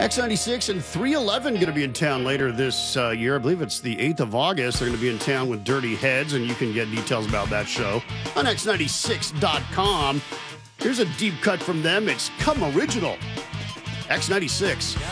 X96 and 311 going to be in town later this year. I believe it's the 8th of August. They're going to be in town with Dirty Heads, and you can get details about that show on X96.com. Here's a deep cut from them. It's Come Original. X96.